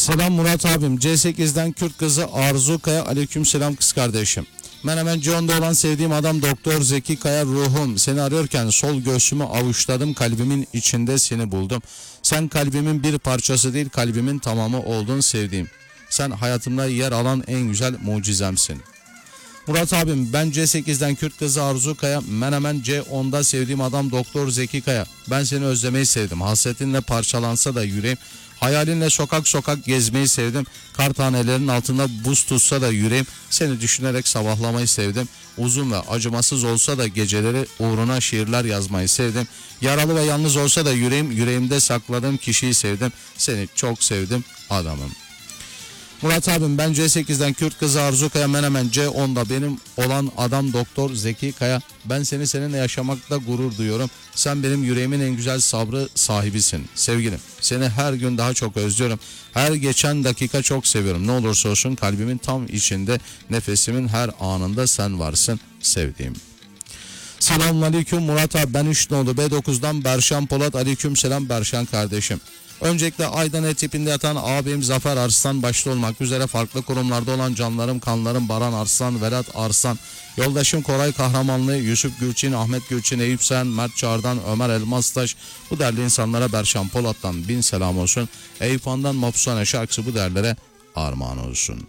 Selam Murat abim. C8'den Kürt kızı Arzu Kaya. Aleyküm selam kız kardeşim. Ben hemen John'da olan sevdiğim adam Doktor Zeki Kaya ruhum. Seni arıyorken sol göğsümü avuçladım. Kalbimin içinde seni buldum. Sen kalbimin bir parçası değil, kalbimin tamamı oldun sevdiğim. Sen hayatımda yer alan en güzel mucizemsin. Murat abim, ben C8'den Kürt kızı Arzu Kaya. Menemen C10'da sevdiğim adam Doktor Zeki Kaya. Ben seni özlemeyi sevdim. Hasretinle parçalansa da yüreğim. Hayalinle sokak sokak gezmeyi sevdim. Kar tanelerinin altında buz tutsa da yüreğim. Seni düşünerek sabahlamayı sevdim. Uzun ve acımasız olsa da geceleri uğruna şiirler yazmayı sevdim. Yaralı ve yalnız olsa da yüreğim, yüreğimde sakladığım kişiyi sevdim. Seni çok sevdim adamım. Murat abim, ben C8'den Kürt kızı Arzu Kaya. Menemen C10'da benim olan adam Doktor Zeki Kaya. Ben seni seninle yaşamakta gurur duyuyorum. Sen benim yüreğimin en güzel sabrı sahibisin. Sevgilim, seni her gün daha çok özlüyorum. Her geçen dakika çok seviyorum. Ne olursa olsun kalbimin tam içinde, nefesimin her anında sen varsın sevdiğim. Selamünaleyküm Murat abi, ben 3 nolu B9'dan Berşan Polat. Aleyküm selam Berşan kardeşim. Öncelikle Aydın tipinde yatan abim Zafer Arslan başta olmak üzere farklı kurumlarda olan canlarım, kanlarım Baran Arslan, Vedat Arslan, yoldaşım Koray Kahramanlı, Yusuf Gülçin, Ahmet Gülçin, Eyüp Sen, Mert Çağrı'dan Ömer Elmastaş, bu değerli insanlara Berşan Polat'tan bin selam olsun. Eyüp Han'dan Mapusane şarkısı bu değerlere armağan olsun.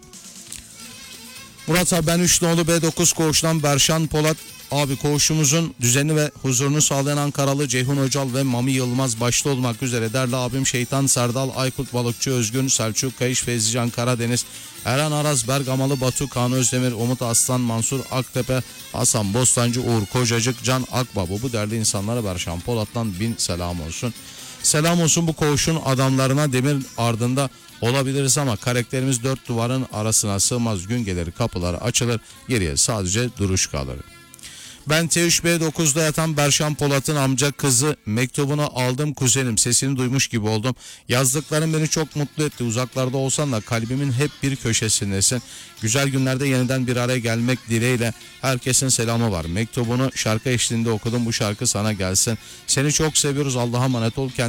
Murat abi, ben 3 nolu B9 koğuştan Berşan Polat. Abi, koğuşumuzun düzeni ve huzurunu sağlayan Ankaralı Ceyhun Öcal ve Mami Yılmaz başta olmak üzere değerli abim Şeytan Serdal, Aykut Balıkçı, Özgün, Selçuk Kayış, Fevzican Karadeniz, Eren Araz, Bergamalı Batu, Kaan Özdemir, Umut Aslan, Mansur Aktepe, Hasan Bostancı, Uğur Kocacık, Can Akbaba, bu değerli insanlara Berşan Polat'tan bin selam olsun. Selam olsun bu koğuşun adamlarına. Demir ardında olabiliriz ama karakterimiz dört duvarın arasına sığmaz. Gün gelir kapıları açılır, geriye sadece duruş kalır. Ben T3B9'da yatan Berşan Polat'ın amca kızı. Mektubunu aldım kuzenim, sesini duymuş gibi oldum. Yazdıkların beni çok mutlu etti. Uzaklarda olsan da kalbimin hep bir köşesindesin. Güzel günlerde yeniden bir araya gelmek dileğiyle herkesin selamı var. Mektubunu şarkı eşliğinde okudum, bu şarkı sana gelsin. Seni çok seviyoruz, Allah'a emanet ol.